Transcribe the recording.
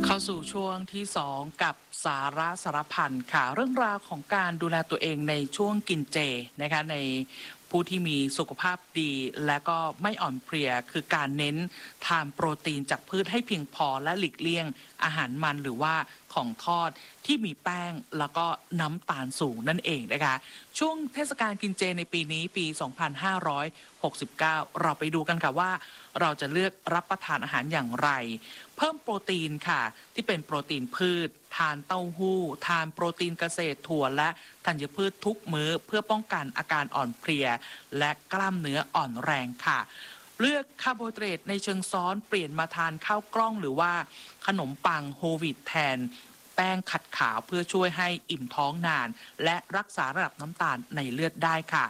เข้าสู่ช่วงที่2กับสาระสารพันค่ะเรื่องราวของการดูแลตัวเองในช่วงกินเจนะคะในผู้ที่มีสุขภาพดีและก็ไม่อ่อนเพลียคือการเน้นทานโปรตีนจากพืชให้เพียงพอและหลีกเลี่ยงอาหารมันหรือว่าของทอดที่มีแป้งแล้วก็น้ำตาลสูงนั่นเองนะคะช่วงเทศกาลกินเจในปีนี้ปี 2569 เราไปดูกันค่ะว่าเราจะเลือกรับประทานอาหารอย่างไรเพิ่มโปรตีนค่ะที่เป็นโปรตีนพืชทานเต้าหู้ทานโปรตีนเกษตรถั่วและธัญพืชทุกมื้อเพื่อป้องกันอาการอ่อนเพลียและกล้ามเนื้ออ่อนแรงค่ะเลือกคาร์โบไฮเดรตในเชิงซ้อนเปลี่ยนมาทานข้าวกล้องหรือว่าขนมปังโฮลวีตแทนแป้งขัดขาวเพื่อช่วยให้อิ่มท้องนานและรักษาระดับน้ำตาลในเลือดได้ค่ะ